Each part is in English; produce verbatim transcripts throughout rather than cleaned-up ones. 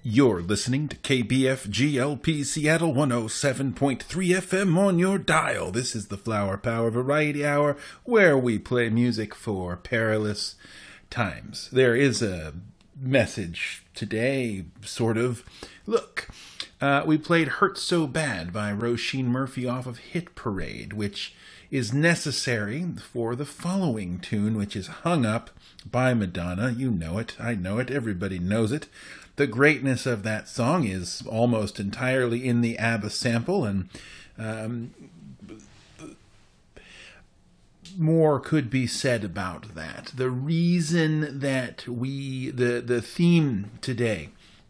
You're listening to K B F G L P Seattle one oh seven point three F M on your dial. This is the Flower Power Variety Hour, where we play music for perilous times. There is a message today, sort of. Look, uh, we played Hurt So Bad by Roisin Murphy off of Hit Parade, which is necessary for the following tune, which is Hung Up by Madonna. You know it. I know it. Everybody knows it. The greatness of that song is almost entirely in the ABBA sample, and um, more could be said about that. The reason that we, the, the theme today,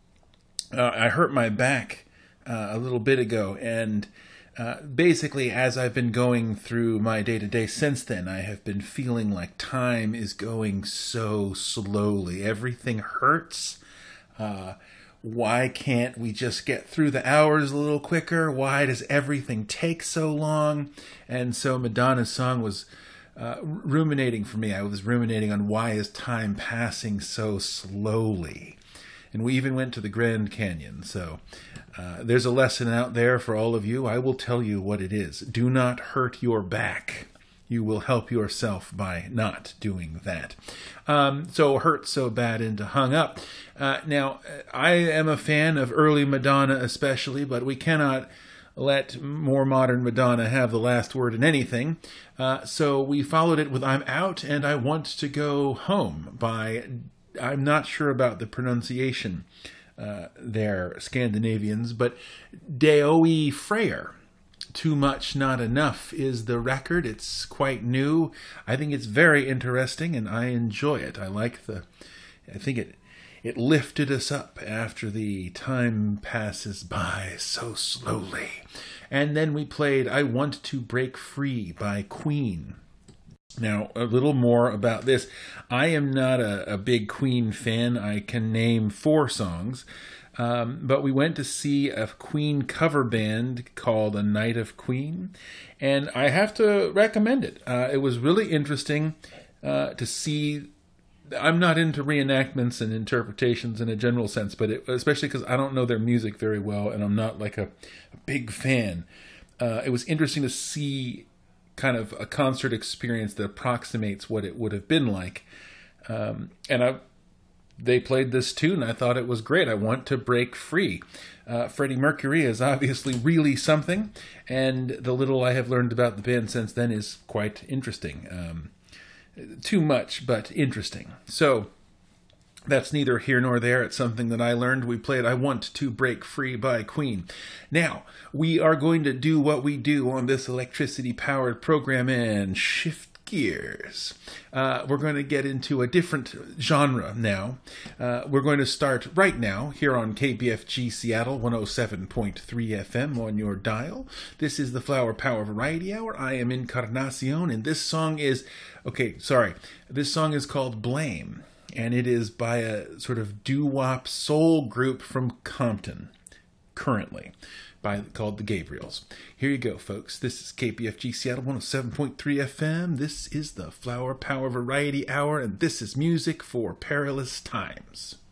uh, I hurt my back uh, a little bit ago, and uh, basically as I've been going through my day-to-day since then, I have been feeling like time is going so slowly. Everything hurts. Uh, why can't we just get through the hours a little quicker? Why does everything take so long? And so Madonna's song was uh, ruminating for me. I was ruminating on why is time passing so slowly? And we even went to the Grand Canyon. So uh, there's a lesson out there for all of you. I will tell you what it is. Do not hurt your back. You will help yourself by not doing that. Um, so Hurt So Bad into Hung Up. Uh, now, I am a fan of early Madonna especially, but we cannot let more modern Madonna have the last word in anything. Uh, so we followed it with I'm Out and I Want to Go Home by, I'm not sure about the pronunciation uh, there, Scandinavians, but Daoi Freyr. Too Much, Not Enough is the record. It's quite new. I think it's very interesting, and I enjoy it. I like the... I think it it lifted us up after the time passes by so slowly. And then we played I Want to Break Free by Queen. Now, a little more about this. I am not a, a big Queen fan. I can name four songs. Um, but we went to see a Queen cover band called A Night of Queen, and I have to recommend it. Uh, it was really interesting uh, to see. I'm not into reenactments and interpretations in a general sense, but it, especially because I don't know their music very well, and I'm not like a, a big fan. Uh, it was interesting to see kind of a concert experience that approximates what it would have been like. Um, and I... They played this tune. I thought it was great. I Want to Break Free. Uh, Freddie Mercury is obviously really something, and the little I have learned about the band since then is quite interesting. Um, too much, but interesting. So that's neither here nor there. It's something that I learned. We played I Want to Break Free by Queen. Now, we are going to do what we do on this electricity-powered program and shift gears. Uh, we're going to get into a different genre now. Uh, we're going to start right now here on K B F G Seattle one oh seven point three F M on your dial. This is the Flower Power Variety Hour. I am Encarnacion, and this song is, okay, sorry, this song is called Blame, and it is by a sort of doo-wop soul group from Compton, currently. By, called the Gabriels. Here you go, folks. This is K B F G Seattle one oh seven point three F M. This is the Flower Power Variety Hour, and this is music for perilous times.